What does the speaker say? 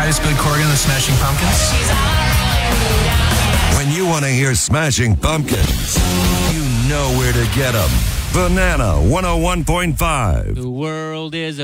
boys, Billy Corgan and the Smashing Pumpkins. When you want to hear Smashing Pumpkins, you know where to get them. Banana 101.5. The world is